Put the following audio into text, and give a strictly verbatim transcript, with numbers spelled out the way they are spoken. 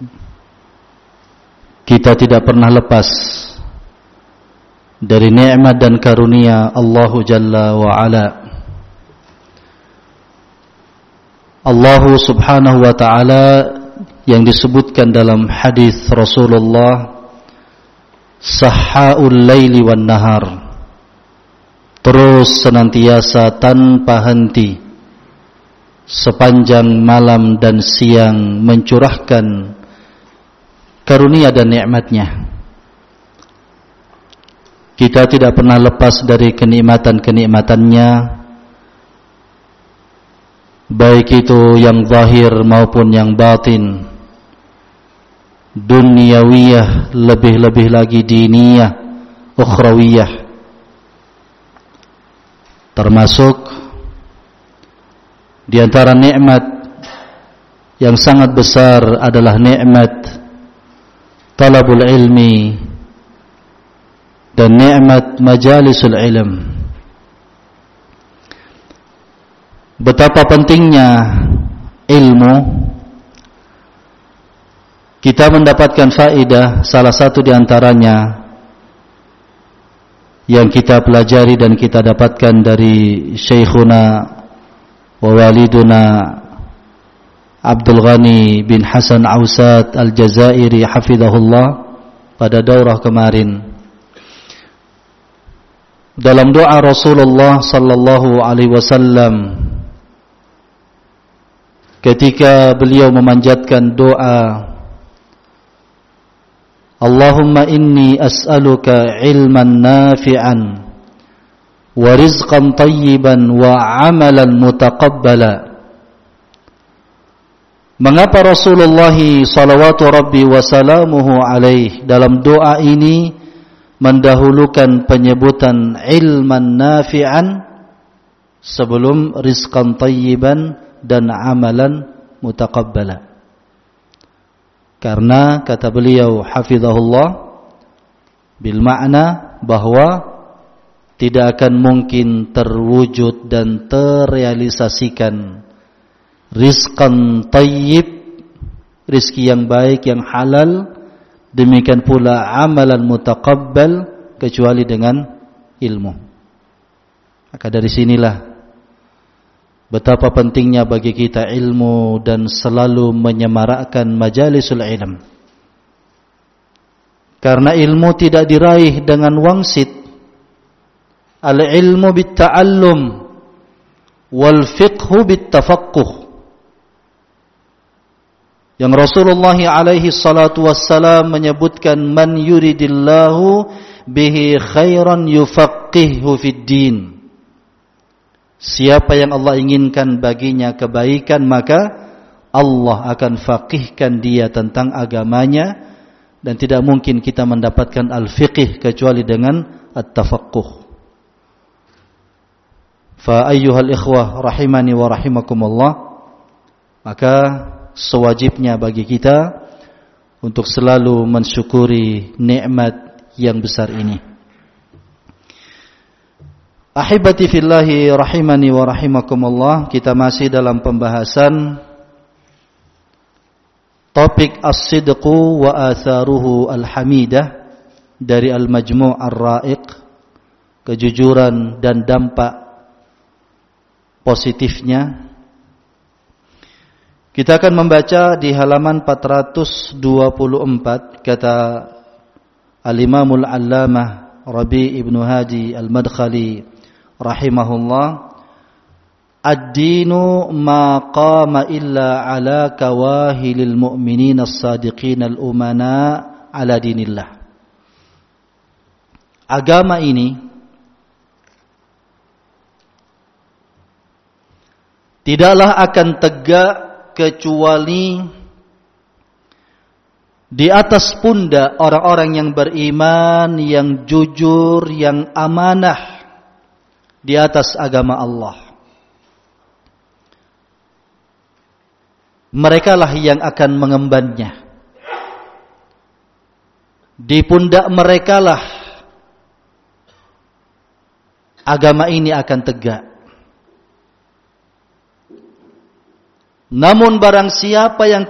kita tidak pernah lepas dari nikmat dan karunia Allah Jalla wa Ala. Allah Subhanahu wa taala yang disebutkan dalam hadis Rasulullah, sahhaul laili wan nahar, terus senantiasa tanpa henti sepanjang malam dan siang mencurahkan karunia dan nikmatnya. Kita tidak pernah lepas dari kenikmatan-kenikmatannya, baik itu yang zahir maupun yang batin, dunyawiyah, lebih-lebih lagi diniyah, ukhrawiyah. Termasuk di antara nikmat yang sangat besar adalah nikmat talabul ilmi dan nikmat majalisul ilm. Betapa pentingnya ilmu. Kita mendapatkan faedah, salah satu di antaranya yang kita pelajari dan kita dapatkan dari Syekhuna wa waliduna Abdul Ghani bin Hasan Ausat Al-Jazairi hafizahullah pada daurah kemarin. Dalam doa Rasulullah sallallahu alaihi wasallam ketika beliau memanjatkan doa, Allahumma inni as'aluka ilman nafi'an wa rizqan tayyiban wa amalan mutaqabbala. Mengapa Rasulullah salawatu rabbi wa salamuhu alaih dalam doa ini mendahulukan penyebutan ilman nafi'an sebelum rizqan tayyiban dan amalan mutaqabbala? Karena kata beliau hafizahullah, bil makna bahwa tidak akan mungkin terwujud dan terrealisasikan rizqan tayyib, rizki yang baik, yang halal, demikian pula amalan mutaqabbal, kecuali dengan ilmu. Maka dari sinilah betapa pentingnya bagi kita ilmu dan selalu menyemarakkan majalisul ilm. Karena ilmu tidak diraih dengan wangsit. Al-ilmu bit-ta'allum wal fiqhu bit-tafaqquh. Yang Rasulullah alaihi salatu wassalam menyebutkan, man yuridillahu bihi khairan yufaqqihhu fid din. Siapa yang Allah inginkan baginya kebaikan, maka Allah akan faqihkan dia tentang agamanya, dan tidak mungkin kita mendapatkan al-fiqih kecuali dengan at-tafaqquh. Fa ayyuhal ikhwah rahimani wa rahimakumullah, maka sewajibnya bagi kita untuk selalu mensyukuri nikmat yang besar ini. Ahibati fillahi rahimani wa rahimakumullah, kita masih dalam pembahasan topik as-sidqu wa atharuhu al-hamidah dari al-majmu' ar-ra'iq, kejujuran dan dampak positifnya. Kita akan membaca di halaman empat ratus dua puluh empat, kata al-Imamul Allamah Rabi' ibn Hadi al-Madkhali rahimahullah, ad-dinu ma qama illa ala kawahilil mu'minin as-sadiqin al-umana ala dinillah. Agama ini tidaklah akan tegak kecuali di atas pundak orang-orang yang beriman, yang jujur, yang amanah di atas agama Allah. Merekalah yang akan mengembannya. Di pundak merekalah agama ini akan tegak. Namun barang siapa yang